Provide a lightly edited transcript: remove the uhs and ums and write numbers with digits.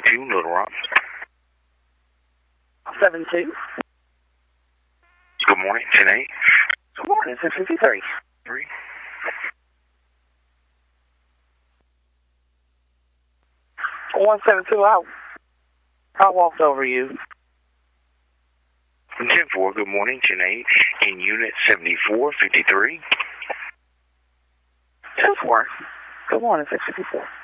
72, Little Rock. 72. Good morning, 10-8. Good morning, 653. 3. 172, I walked over you. 10-4, good morning, 10-8. In unit 74, 53. 10-4. Good morning, 654.